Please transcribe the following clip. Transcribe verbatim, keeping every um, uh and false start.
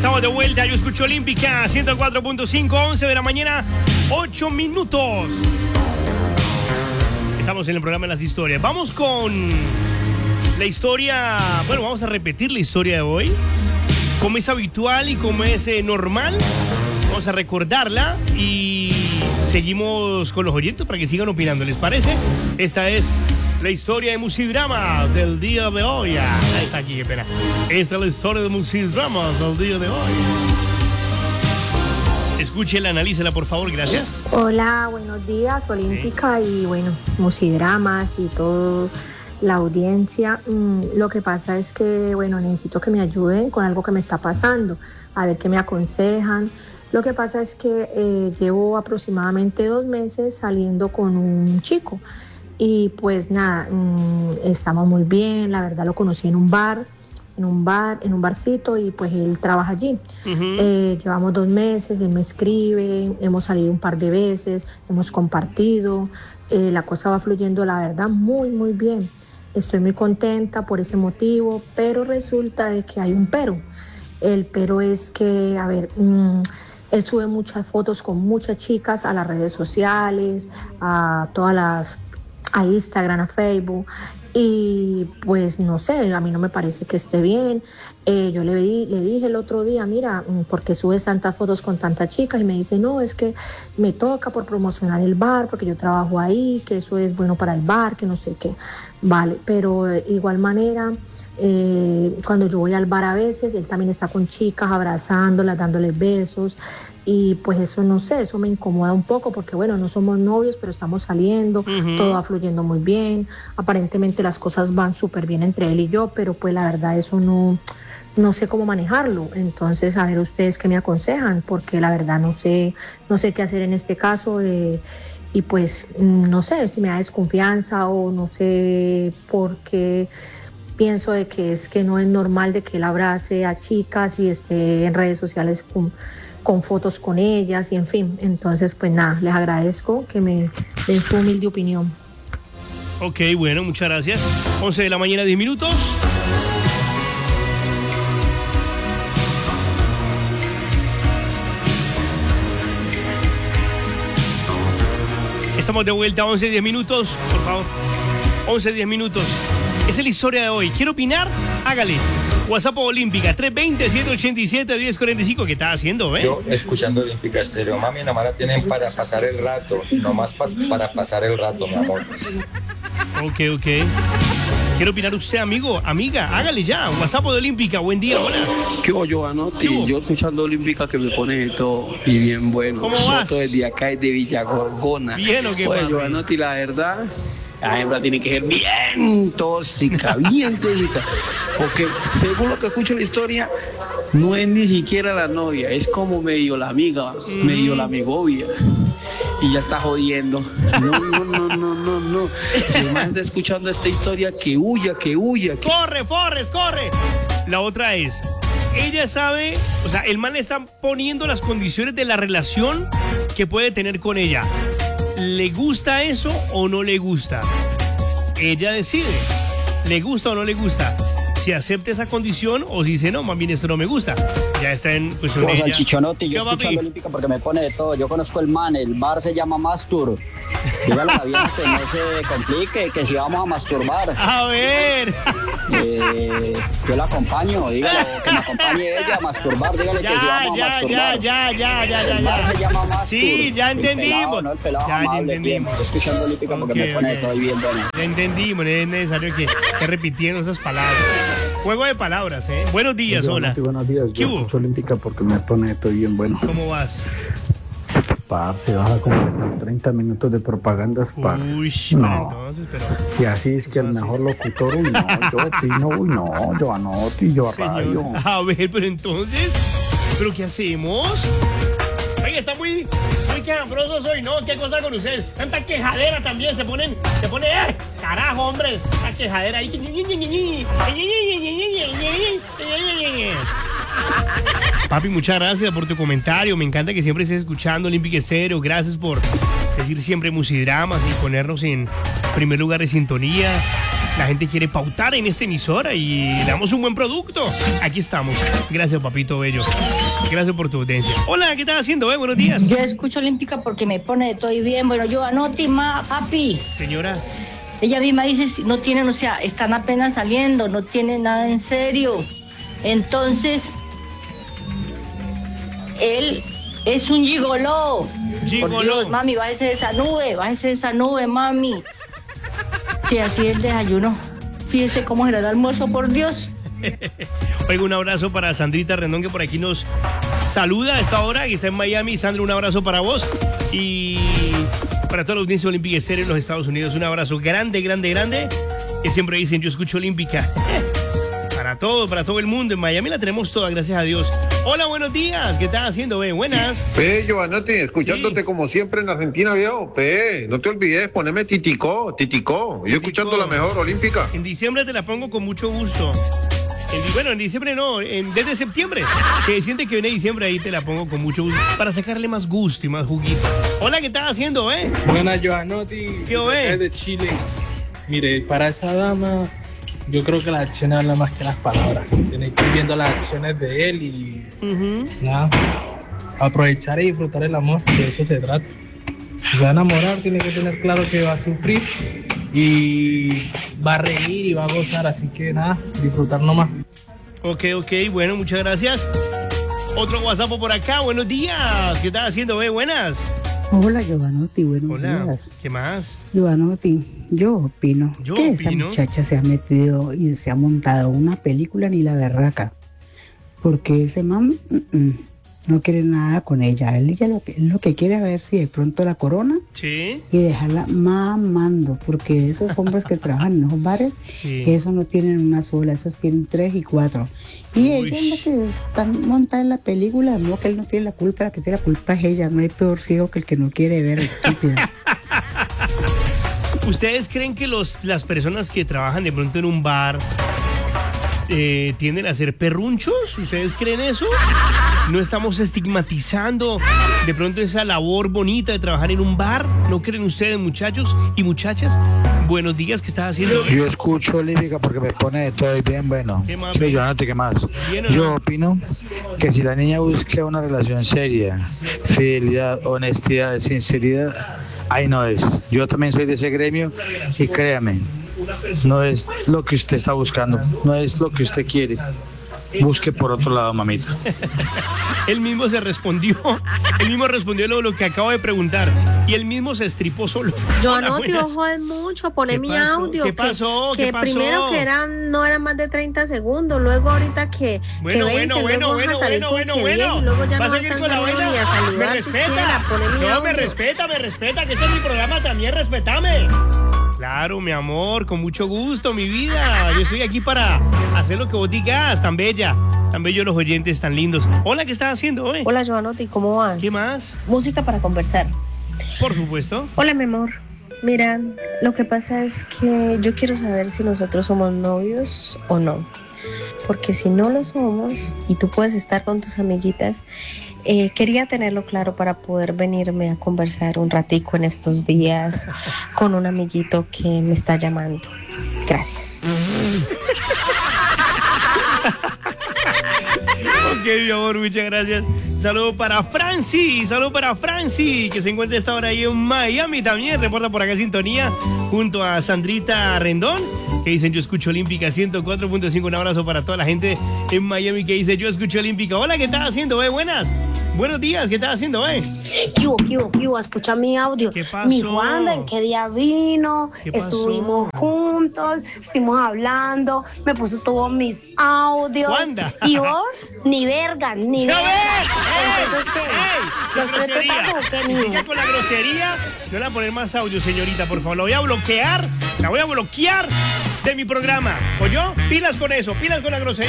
Estamos de vuelta, yo escucho Olímpica ciento cuatro punto cinco, once de la mañana, ocho minutos. Estamos en el programa de las historias. Vamos con la historia, bueno, vamos a repetir la historia de hoy. Como es habitual y como es eh, normal, vamos a recordarla y seguimos con los oyentes para que sigan opinando, ¿les parece? Esta es la historia de Musidramas del día de hoy. Ah, está aquí, qué pena. Esta es la historia de Musidramas del día de hoy. Escúchela, analícela, por favor, gracias. Hola, buenos días, Olímpica, sí. Y bueno, Musidramas y todo la audiencia. Mm, lo que pasa es que, bueno, necesito que me ayuden con algo que me está pasando, a ver qué me aconsejan. Lo que pasa es que eh, llevo aproximadamente dos meses saliendo con un chico. Y pues nada, mmm, estamos muy bien, la verdad lo conocí en un bar, en un bar, en un barcito y pues él trabaja allí. Uh-huh. Eh, llevamos dos meses, él me escribe, hemos salido un par de veces, hemos compartido, eh, la cosa va fluyendo la verdad muy muy bien. Estoy muy contenta por ese motivo, pero resulta de que hay un pero. El pero es que, a ver, mmm, él sube muchas fotos con muchas chicas a las redes sociales, a todas las... a Instagram, a Facebook, y pues no sé, a mí no me parece que esté bien. Eh, yo le, di, le dije el otro día, mira, ¿por qué subes tantas fotos con tantas chicas? Y me dice, no, es que me toca por promocionar el bar, porque yo trabajo ahí, que eso es bueno para el bar, que no sé qué. Vale, pero de igual manera, eh, cuando yo voy al bar a veces, él también está con chicas, abrazándolas, dándoles besos. Y pues eso no sé, eso me incomoda un poco porque bueno, no somos novios, pero estamos saliendo, uh-huh. Todo va fluyendo muy bien, aparentemente las cosas van súper bien entre él y yo, pero pues la verdad eso no, no sé cómo manejarlo. Entonces, a ver ustedes qué me aconsejan, porque la verdad no sé, no sé qué hacer en este caso, eh, y pues no sé si me da desconfianza o no sé por qué pienso de que es que no es normal de que él abrace a chicas y esté en redes sociales con... con fotos con ellas y en fin, entonces pues nada, les agradezco que me den su humilde opinión. Ok, bueno, muchas gracias. once de la mañana, diez minutos. Estamos de vuelta, once, diez minutos, por favor. once, diez minutos. Esa es la historia de hoy. ¿Quiere opinar? Hágale. WhatsApp Olímpica, tres dos cero, siete ocho siete, uno cero cuatro cinco. ¿Qué estás haciendo, eh? Yo escuchando Olímpica Estéreo. Mami, nomás la tienen para pasar el rato. Nomás pa para pasar el rato, mi amor. Ok, ok. ¿Quiere opinar usted, amigo? Amiga, hágale ya. WhatsApp de Olímpica, buen día, hola. ¿Qué hubo, Giovanotti? Yo escuchando Olímpica que me pone todo y bien bueno. ¿Cómo vas? Soto desde acá, desde Villagorgona. Bien, ¿o qué? Oye, Giovanotti, la verdad... La hembra tiene que ser bien tóxica, bien tóxica. Porque según lo que escucho la historia, no es ni siquiera la novia, es como medio la amiga, mm. medio la amigovia. Y ya está jodiendo. No, no, no, no, no, no. Si el man está escuchando esta historia, que huya, que huya. Que... ¡Corre, Forrest, corre! La otra es, ella sabe, o sea, el man le está poniendo las condiciones de la relación que puede tener con ella. ¿Le gusta eso o no le gusta? Ella decide. ¿Le gusta o no le gusta? Si acepta esa condición o si dice, no, más bien esto no me gusta. Ya está en cuestión de ella. Chichonotti, yo escuchando Olímpica porque me pone de todo. Yo conozco el man, el bar se llama Mastur. Dígale a Dios que no se complique, que si vamos a masturbar. A ver. Eh, yo la acompaño, dígale que me acompañe ella a masturbar. Dígale ya, que si vamos ya, a masturbar. Ya, ya, ya, ya, ya. El bar se llama Mastur. Sí, ya entendimos. El pelado, ¿no? El pelado ya, amable, ya entendimos. Yo escuchando Olímpica porque okay, me pone okay. de todo y bien bueno. Ya entendimos, no es necesario que esté repitiendo esas palabras. Juego de palabras, ¿eh? Buenos días, sí, hola. Buenos días, yo escucho Olímpica porque me pone esto bien bueno. ¿Cómo vas? Parce, baja como treinta minutos de propagandas, parce. Uy, no. Entonces, pero... Y así es que el mejor locutor, uy, no, yo opino, uy, no, yo anoto y yo rayo. A ver, pero entonces, ¿pero qué hacemos? Oye, está muy, muy quejambrosos hoy, ¿no? ¿Qué cosa con ustedes? Tanta quejadera también, se ponen, se pone, ¡eh! Carajo, hombre, esta quejadera ahí. Papi, muchas gracias por tu comentario. Me encanta que siempre estés escuchando Olímpica Estéreo. Gracias por decir siempre Musidramas y ponernos en primer lugar de sintonía. La gente quiere pautar en esta emisora y le damos un buen producto. Aquí estamos. Gracias, papito bello. Gracias por tu audiencia. Hola, ¿qué estás haciendo? Eh? Buenos días. Yo escucho Olímpica porque me pone de todo y bien. Bueno, yo anote, ma, papi. Señora. Ella misma dice, no tienen, o sea, están apenas saliendo, no tienen nada en serio. Entonces, él es un gigoló. Gigoló. Por Dios, mami, bájese de esa nube, bájese de esa nube, mami. Si así es el desayuno, fíjese cómo será el almuerzo, por Dios. Oiga, un abrazo para Sandrita Rendón, que por aquí nos saluda a esta hora, que está en Miami. Sandra, un abrazo para vos. Y para toda la audiencia Olímpica Estéreo en los Estados Unidos, un abrazo grande, grande, grande. Que siempre dicen, yo escucho Olímpica. Para todo, para todo el mundo. En Miami la tenemos toda, gracias a Dios. Hola, buenos días. ¿Qué estás haciendo, ve? Buenas. Pe, Giovanotti, escuchándote sí. como siempre en Argentina, viejo. Pe, no te olvides, poneme Titicó, Titicó. Yo Titicó. Escuchando la mejor Olímpica. En diciembre te la pongo con mucho gusto. En, bueno, en diciembre no, en, desde septiembre. Que siente que viene diciembre, ahí te la pongo con mucho gusto. Para sacarle más gusto y más juguito. Hola, ¿qué estás haciendo, eh? Buenas, Giovanotti. ¿Qué ve? De Chile. Mire, para esa dama, yo creo que las acciones hablan más que las palabras. Tiene que ir viendo las acciones de él y uh-huh. nada, aprovechar y disfrutar el amor, de eso se trata. Si se va a enamorar, tiene que tener claro que va a sufrir y va a reír y va a gozar, así que nada, disfrutar nomás. Ok, ok, bueno, muchas gracias. Otro WhatsApp por acá, buenos días. ¿Qué estás haciendo, ve? Buenas. Hola, Giovanotti, buenos Hola. días. ¿Qué más? Giovanotti, yo opino yo que opino. esa muchacha se ha metido y se ha montado una película ni la berraca. Porque ese man mm, mm, no quiere nada con ella. Él ya lo que, lo que quiere es ver si de pronto la corona ¿Sí? y dejarla mamando. Porque esos hombres que trabajan en esos bares, sí. esos no tienen una sola, esos tienen tres y cuatro. Y Uy. ella es la que está montada en la película, no, que él no tiene la culpa, la que tiene la culpa es ella, no hay peor ciego que el que no quiere ver, estúpida. ¿Ustedes creen que los, las personas que trabajan de pronto en un bar eh, tienden a ser perrunchos? ¿Ustedes creen eso? ¿No estamos estigmatizando de pronto esa labor bonita de trabajar en un bar? ¿No creen ustedes, muchachos y muchachas? Buenos días, ¿qué estás haciendo? Yo escucho Olímpica porque me pone de todo y bien bueno. ¿Qué más? Sí, yo, ¿qué más? Yo no? opino que si la niña busca una relación seria, fidelidad, honestidad, sinceridad, ahí no es. Yo también soy de ese gremio y créame, no es lo que usted está buscando, no es lo que usted quiere. Busque por otro lado, mamita. Él mismo se respondió, él mismo respondió lo, lo que acabo de preguntar y él mismo se estripó solo. Yo no te jodes mucho, poné mi pasó? audio. ¿Qué pasó? Que, ¿Qué que pasó? primero que eran, no eran más de treinta segundos, luego ahorita que, bueno, que veinte, bueno, luego bueno, vas a salir bueno, con bueno, que bueno. diez y luego ya no ¿Vas a seguir con la alcanzan vaina? ni a Me saludar respeta. siquiera, poné mi no, audio. me respeta, me respeta, que este es mi programa también, respetame. Claro, mi amor, con mucho gusto, mi vida. Yo estoy aquí para hacer lo que vos digas, tan bella, tan bellos los oyentes, tan lindos. Hola, ¿qué estás haciendo, eh? Hola, Giovanotti, ¿cómo vas? ¿Qué más? Música para conversar. Por supuesto. Hola, mi amor. Mira, lo que pasa es que yo quiero saber si nosotros somos novios o no. Porque si no lo somos y tú puedes estar con tus amiguitas, eh, quería tenerlo claro para poder venirme a conversar un ratico en estos días con un amiguito que me está llamando. Gracias. Ok, mi amor, muchas gracias. Saludo para Franci, saludo para Franci, que se encuentra esta hora ahí en Miami también. Reporta por acá sintonía junto a Sandrita Rendón, que dicen yo escucho Olímpica ciento cuatro punto cinco. Un abrazo para toda la gente en Miami que dice yo escucho Olímpica. Hola, ¿qué estás haciendo, eh? Buenas. Buenos días, ¿qué estás haciendo, eh? ¿Qué hubo, qué hubo, qué hubo? Escucha mi audio. ¿Qué pasó? Mi Juanda, ¿en qué día vino? ¿Qué pasó? Estuvimos juntos, estuvimos hablando, me puso todos mis audios. ¿Juanda? Y vos, ni verga, ni ¡Ya verga. ves! Entonces, ¿qué? ¡Ey! ¿Los tres ¡Grosería! petazos o qué, Si mijo? sigue con la grosería, yo le voy a poner más audio, señorita, por favor. La voy a bloquear, la voy a bloquear de mi programa. ¿Oyó? Pilas con eso, pilas con la grosería.